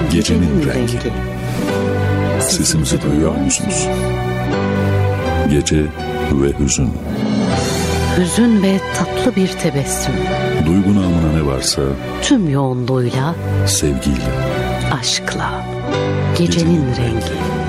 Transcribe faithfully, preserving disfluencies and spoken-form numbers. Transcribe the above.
Gecenin rengi. Sesimizi duyuyor musunuz? Gece ve hüzün. Hüzün ve tatlı bir tebessüm. Duygu namına ne varsa tüm yoğunluğuyla, sevgiyle, aşkla. Gecenin, Gecenin rengi. rengi.